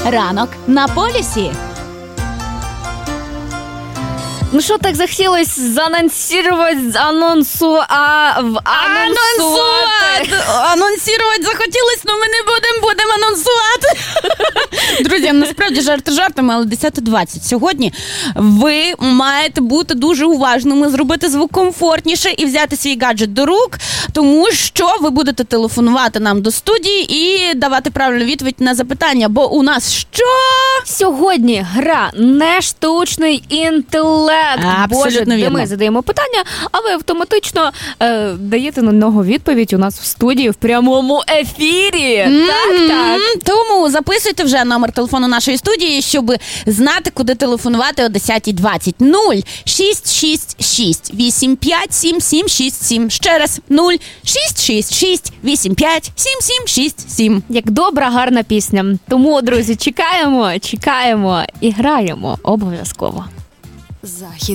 Ранок на полюсі. Ну що так захотілось Анонсувати захотілось, але ми не будемо анонсувати. Друзі, насправді жарти жартами, але 10:20. Сьогодні ви маєте бути дуже уважними, зробити звук комфортніше і взяти свій гаджет до рук, тому що ви будете телефонувати нам до студії і давати правильну відповідь на запитання, бо у нас що? Сьогодні гра не штучний інтелект. Боже, де ми задаємо питання, а ви автоматично даєте на нього відповідь у нас в студії в прямому ефірі. Так. Тому записуйте вже номер телефону нашої студії, щоб знати, куди телефонувати о 10:20. 0666 85 7767. Ще раз 0666 85 7767. Як добра, гарна пісня. Тому, друзі, чекаємо і граємо обов'язково. Захід.